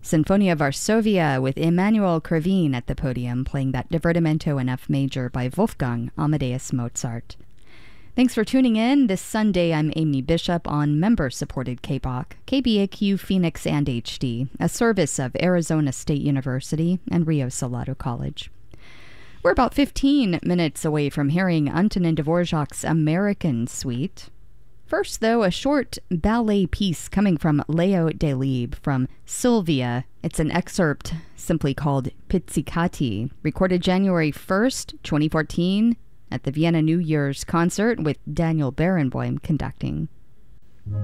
Sinfonia Varsovia with Emanuel Krivine at the podium playing that Divertimento in F major by Wolfgang Amadeus Mozart. Thanks for tuning in. This Sunday, I'm Amy Bishop on member-supported KBOC, KBAQ Phoenix and HD, a service of Arizona State University and Rio Salado College. We're about 15 minutes away from hearing Antonin Dvorak's American Suite. First, though, a short ballet piece coming from Leo Delibes from Sylvia. It's an excerpt simply called Pizzicati, recorded January 1st, 2014, at the Vienna New Year's concert with Daniel Barenboim conducting.